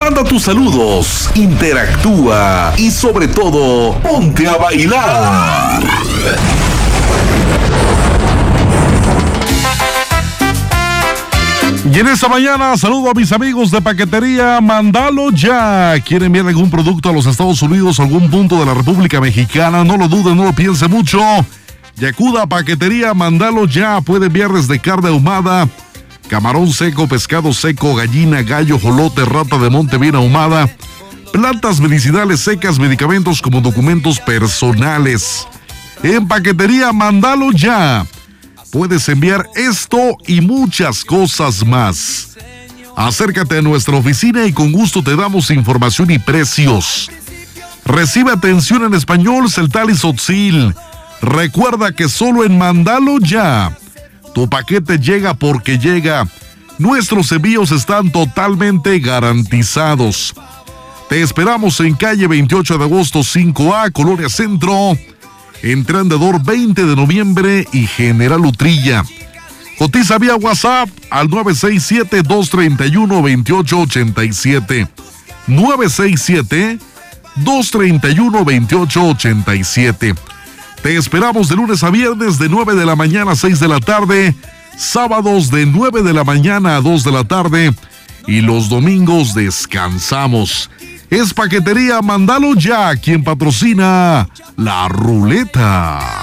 Manda tus saludos, interactúa y sobre todo, ponte a bailar. Y en esta mañana saludo a mis amigos de Paquetería Mandalo Ya. ¿Quieren enviar algún producto a los Estados Unidos, a algún punto de la República Mexicana? No lo dude, no lo piense mucho. Y acuda a Paquetería Mandalo Ya. Puede enviar desde carne ahumada, camarón seco, pescado seco, gallina, gallo, jolote, rata de monte bien ahumada, plantas medicinales secas, medicamentos como documentos personales. En Paquetería Mandalo Ya puedes enviar esto y muchas cosas más. Acércate a nuestra oficina y con gusto te damos información y precios. Recibe atención en español, celtal y tzotzil. Recuerda que solo en Mandalo Ya tu paquete llega porque llega. Nuestros envíos están totalmente garantizados. Te esperamos en calle 28 de agosto 5A, Colonia Centro, entre Andador 20 de noviembre y General Utrilla. Cotiza vía WhatsApp al 967-231-2887. 967-231-2887. Te esperamos de lunes a viernes de 9 de la mañana a 6 de la tarde, sábados de 9 de la mañana a 2 de la tarde y los domingos descansamos. Es Paquetería Mandalo Ya quien patrocina la ruleta.